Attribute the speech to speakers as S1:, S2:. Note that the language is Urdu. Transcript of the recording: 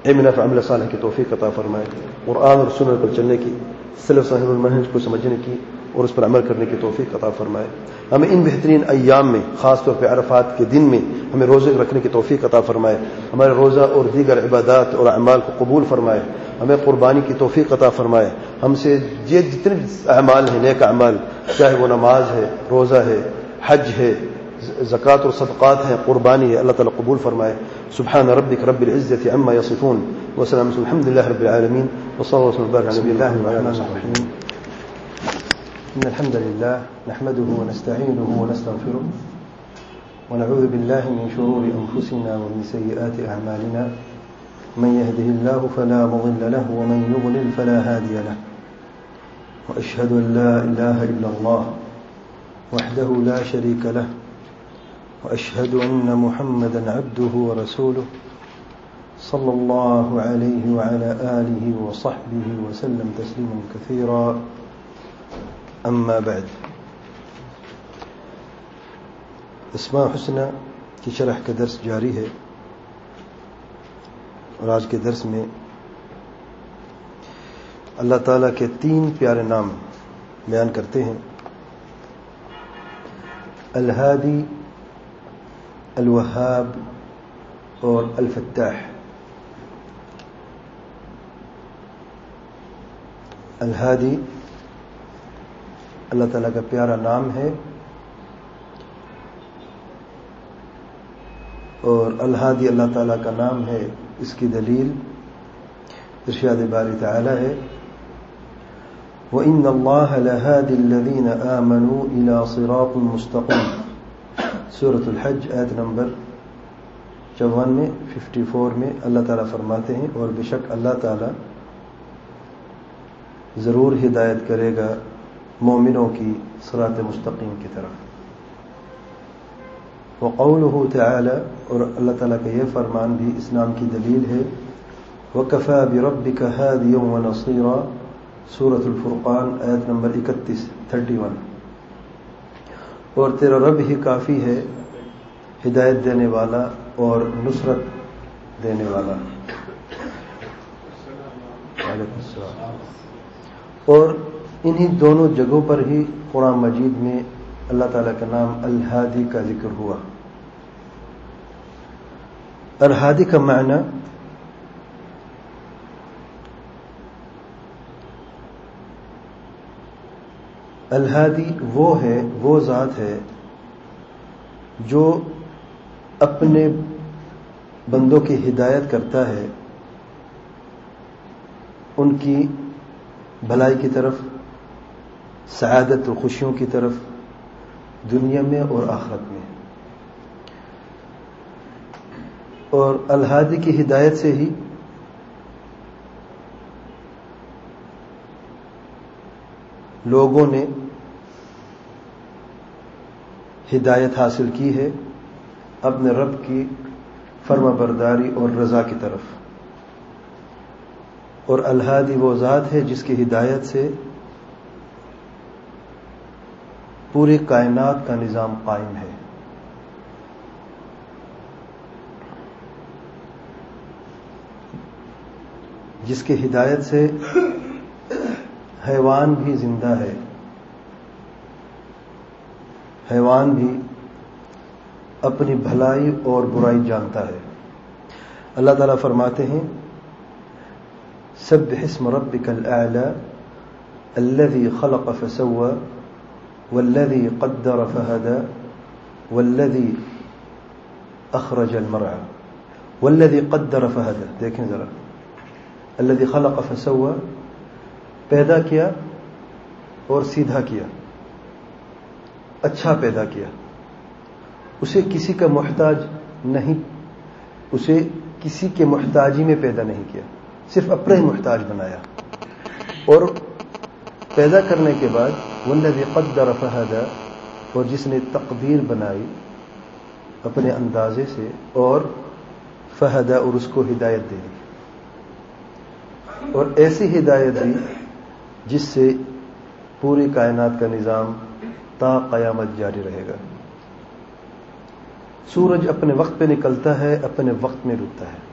S1: علم نافع عمل صالح کی توفیق عطا فرمائے، قرآن اور سنت پر چلنے کی، سلف صالح المنہج کو سمجھنے کی اور اس پر عمل کرنے کی توفیق عطا فرمائے. ہمیں ان بہترین ایام میں، خاص طور پہ عرفات کے دن میں ہمیں روزے رکھنے کی توفیق عطا فرمائے. ہمارے روزہ اور دیگر عبادات اور اعمال کو قبول فرمائے. ہمیں قربانی کی توفیق عطا فرمائے. ہم سے یہ جتنے اعمال ہیں، نیک اعمال، چاہے وہ نماز ہے، روزہ ہے، حج ہے، زکوٰۃ اور صدقات ہیں، قربانی ہے، اللہ تعالیٰ قبول فرمائے. سبحان ربک رب العزة عما يصفون وسلام الحمد لله رب العالمين وصلى الله وسلم وبارك على نبينا محمد. إن الحمد لله نحمده ونستعينه ونستغفره ونعوذ بالله من شرور أنفسنا ومن سيئات أعمالنا، من يهده الله فلا مضل له ومن يضلل فلا هادي له، وأشهد أن لا إله إلا الله وحده لا شريك له، وأشهد أن محمدا عبده ورسوله صلى الله عليه وعلى آله وصحبه وسلم تسليما كثيرا. أما بعد، اسماء الحسنى کی شرح کا درس جاری ہے، اور آج کے درس میں اللہ تعالیٰ کے 3 پیارے نام بیان کرتے ہیں: الہادی، الوہاب اور الفتاح. الہادی اللہ تعالیٰ کا پیارا نام ہے، اور الہادی اللہ تعالیٰ کا نام ہے. اس کی دلیل ارشاد باری تعالی ہے: وَإِنَّ اللَّهَ لَهَادِي الَّذِينَ آمَنُوا إِلَى صِرَاطٍ مُسْتَقِيمٍ. سورۃ الحج آیت نمبر 54 میں 54 میں اللہ تعالیٰ فرماتے ہیں: اور بے شک اللہ تعالیٰ ضرور ہدایت کرے گا مومنوں کی صراط مستقیم کی طرف. وقوله تعالی، اور اللہ تعالیٰ کا یہ فرمان بھی اس نام کی دلیل ہے: وَكَفَى بِرَبِّكَ هَادِيًا وَنَصِيرًا. سورۃ الفرقان آیت نمبر 31. اور تیرا رب ہی کافی ہے ہدایت دینے والا اور نصرت دینے والا. وعلیکم السلام. اور انہی دونوں جگہوں پر ہی قرآن مجید میں اللہ تعالیٰ کا نام الہادی کا ذکر ہوا. الہادی کا معنی الہادی وہ ذات ہے جو اپنے بندوں کی ہدایت کرتا ہے ان کی بھلائی کی طرف، سعادت و خوشیوں کی طرف، دنیا میں اور آخرت میں. اور الہادی کی ہدایت سے ہی لوگوں نے ہدایت حاصل کی ہے اپنے رب کی فرما برداری اور رضا کی طرف. اور الہادی وہ ذات ہے جس کی ہدایت سے پوری کائنات کا نظام قائم ہے. جس کی ہدایت سے حیوان بھی زندہ ہے، حیوان بھی اپنی بھلائی اور برائی جانتا ہے. اللہ تعالیٰ فرماتے ہیں: سبح اسم ربک الاعلی الذی خلق فسوى والذی قدر فہدى والذی اخرج المرعى. والذی قدر فہدى، دیکھیں ذرا، الذی خلق فسوى، پیدا کیا اور سیدھا کیا، اچھا پیدا کیا، اسے کسی کا محتاج نہیں، اسے کسی کے محتاجی میں پیدا نہیں کیا، صرف اپنا ہی محتاج بنایا. اور پیدا کرنے کے بعد والذی قدر فہدى، اور جس نے تقدیر بنائی اپنے اندازے سے، اور فہدى، اور اس کو ہدایت دے دی. اور ایسی ہدایت دی جس سے پوری کائنات کا نظام تا قیامت جاری رہے گا. سورج اپنے وقت پہ نکلتا ہے، اپنے وقت میں ڈوبتا ہے.